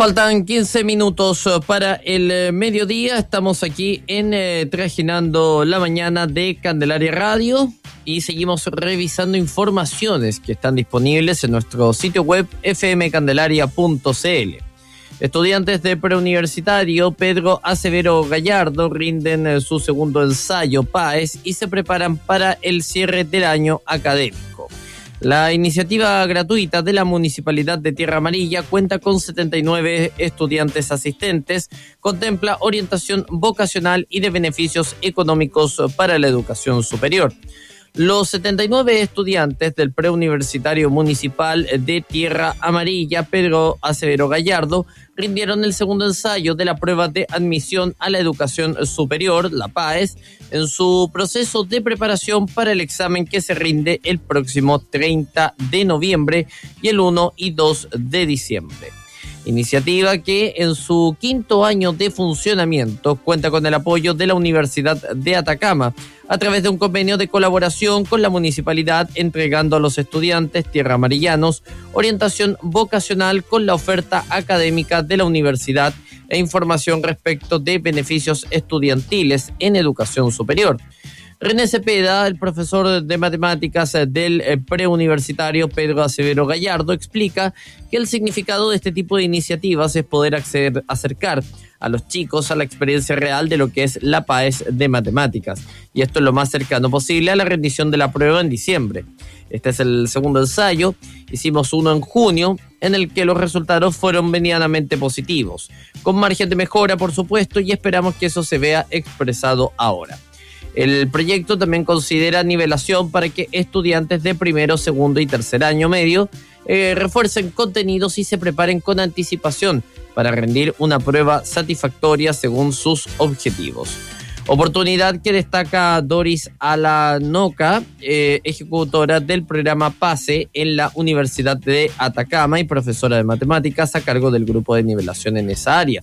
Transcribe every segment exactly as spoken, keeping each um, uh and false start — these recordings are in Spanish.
Faltan quince minutos para el mediodía. Estamos aquí en eh, Trajinando la Mañana de Candelaria Radio y seguimos revisando informaciones que están disponibles en nuestro sitio web f m candelaria punto c l. Estudiantes de preuniversitario Pedro Acevero Gallardo rinden su segundo ensayo PAES y se preparan para el cierre del año académico. La iniciativa gratuita de la Municipalidad de Tierra Amarilla cuenta con setenta y nueve estudiantes asistentes, contempla orientación vocacional y de beneficios económicos para la educación superior. Los setenta y nueve estudiantes del preuniversitario municipal de Tierra Amarilla, Pedro Acevero Gallardo, rindieron el segundo ensayo de la prueba de admisión a la educación superior, la PAES, en su proceso de preparación para el examen que se rinde el próximo treinta de noviembre y el uno y dos de diciembre. Iniciativa que en su quinto año de funcionamiento cuenta con el apoyo de la Universidad de Atacama a través de un convenio de colaboración con la municipalidad, entregando a los estudiantes tierraamarillanos orientación vocacional con la oferta académica de la universidad e información respecto de beneficios estudiantiles en educación superior. René Cepeda, el profesor de matemáticas del preuniversitario Pedro Acevero Gallardo, explica que el significado de este tipo de iniciativas es poder acceder, acercar a los chicos a la experiencia real de lo que es la PAES de matemáticas. Y esto es lo más cercano posible a la rendición de la prueba en diciembre. Este es el segundo ensayo. Hicimos uno en junio, en el que los resultados fueron medianamente positivos, con margen de mejora, por supuesto, y esperamos que eso se vea expresado ahora. El proyecto también considera nivelación para que estudiantes de primero, segundo y tercer año medio eh, refuercen contenidos y se preparen con anticipación para rendir una prueba satisfactoria según sus objetivos. Oportunidad que destaca Doris Alanoca, eh, ejecutora del programa PASE en la Universidad de Atacama y profesora de matemáticas a cargo del grupo de nivelación en esa área.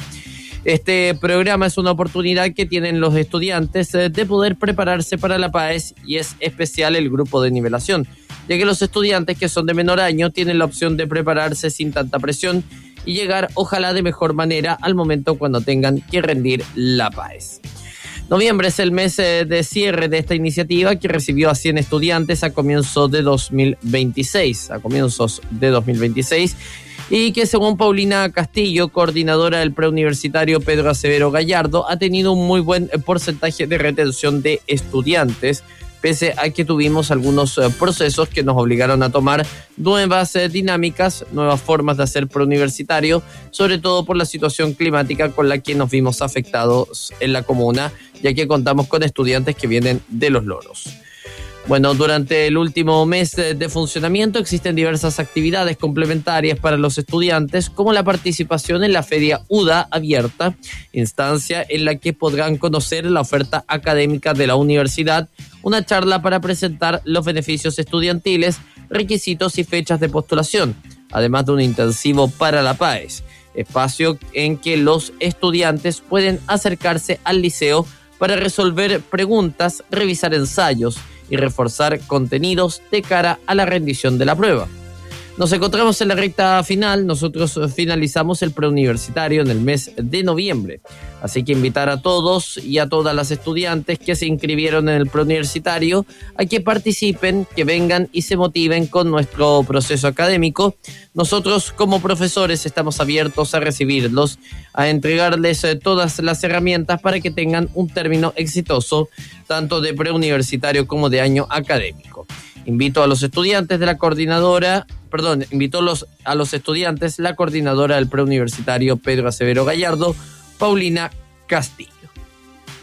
Este programa es una oportunidad que tienen los estudiantes de poder prepararse para la PAES y es especial el grupo de nivelación, ya que los estudiantes que son de menor año tienen la opción de prepararse sin tanta presión y llegar ojalá de mejor manera al momento cuando tengan que rendir la PAES. Noviembre es el mes de cierre de esta iniciativa que recibió a cien estudiantes a comienzos de dos mil veintiséis, a comienzos de dos mil veintiséis, y que según Paulina Castillo, coordinadora del preuniversitario Pedro Acevero Gallardo, ha tenido un muy buen porcentaje de retención de estudiantes, pese a que tuvimos algunos procesos que nos obligaron a tomar nuevas dinámicas, nuevas formas de hacer preuniversitario, sobre todo por la situación climática con la que nos vimos afectados en la comuna, ya que contamos con estudiantes que vienen de Los Loros. Bueno, durante el último mes de funcionamiento existen diversas actividades complementarias para los estudiantes, como la participación en la Feria UDA Abierta, instancia en la que podrán conocer la oferta académica de la universidad, una charla para presentar los beneficios estudiantiles, requisitos y fechas de postulación, además de un intensivo para la PAES, espacio en que los estudiantes pueden acercarse al liceo para resolver preguntas, revisar ensayos y reforzar contenidos de cara a la rendición de la prueba. Nos encontramos en la recta final. Nosotros finalizamos el preuniversitario en el mes de noviembre. Así que invitar a todos y a todas las estudiantes que se inscribieron en el preuniversitario a que participen, que vengan y se motiven con nuestro proceso académico. Nosotros como profesores estamos abiertos a recibirlos, a entregarles todas las herramientas para que tengan un término exitoso, tanto de preuniversitario como de año académico. Invito a los estudiantes de la coordinadora, perdón, invito a los, a los estudiantes, la coordinadora del preuniversitario Pedro Acevero Gallardo, Paulina Castillo.